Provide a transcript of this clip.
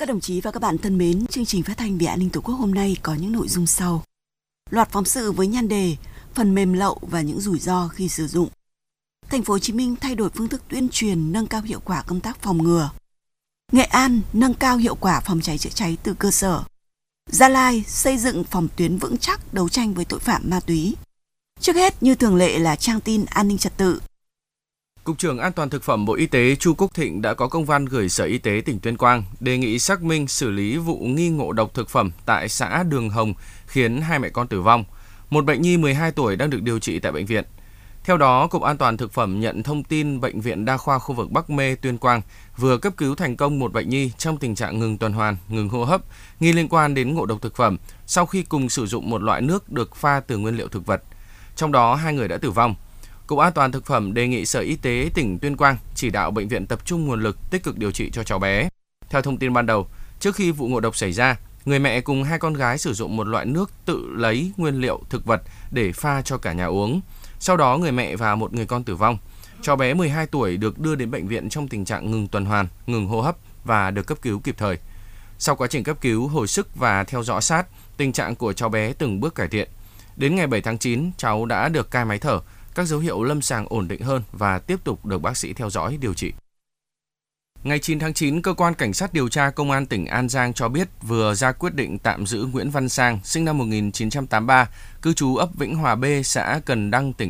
Các đồng chí và các bạn thân mến, chương trình phát thanh về an ninh Tổ quốc hôm nay có những nội dung sau. Loạt phóng sự với nhan đề phần mềm lậu và những rủi ro khi sử dụng. Thành phố Hồ Chí Minh thay đổi phương thức tuyên truyền nâng cao hiệu quả công tác phòng ngừa. Nghệ An nâng cao hiệu quả phòng cháy chữa cháy từ cơ sở. Gia Lai xây dựng phòng tuyến vững chắc đấu tranh với tội phạm ma túy. Trước hết như thường lệ là trang tin an ninh trật tự. Cục trưởng An toàn thực phẩm Bộ Y tế Chu Quốc Thịnh đã có công văn gửi Sở Y tế tỉnh Tuyên Quang đề nghị xác minh xử lý vụ nghi ngộ độc thực phẩm tại xã Đường Hồng khiến 2 mẹ con tử vong. Một bệnh nhi 12 tuổi đang được điều trị tại bệnh viện. Theo đó, Cục An toàn thực phẩm nhận thông tin Bệnh viện Đa khoa khu vực Bắc Mê, Tuyên Quang vừa cấp cứu thành công một bệnh nhi trong tình trạng ngừng tuần hoàn, ngừng hô hấp, nghi liên quan đến ngộ độc thực phẩm sau khi cùng sử dụng một loại nước được pha từ nguyên liệu thực vật. Trong đó, 2 người đã tử vong. Cục An toàn thực phẩm đề nghị Sở Y tế tỉnh Tuyên Quang chỉ đạo bệnh viện tập trung nguồn lực tích cực điều trị cho cháu bé. Theo thông tin ban đầu, trước khi vụ ngộ độc xảy ra, người mẹ cùng 2 con gái sử dụng một loại nước tự lấy nguyên liệu thực vật để pha cho cả nhà uống. Sau đó, người mẹ và một người con tử vong. Cháu bé 12 tuổi được đưa đến bệnh viện trong tình trạng ngừng tuần hoàn, ngừng hô hấp và được cấp cứu kịp thời. Sau quá trình cấp cứu, hồi sức và theo dõi sát, tình trạng của cháu bé từng bước cải thiện. Đến ngày 7 tháng 9, cháu đã được cai máy thở, các dấu hiệu lâm sàng ổn định hơn và tiếp tục được bác sĩ theo dõi điều trị. Ngày 9 tháng 9, Cơ quan Cảnh sát điều tra Công an tỉnh An Giang cho biết vừa ra quyết định tạm giữ Nguyễn Văn Sang, sinh năm 1983, cư trú ấp Vĩnh Hòa B, xã Cần Đăng, tỉnh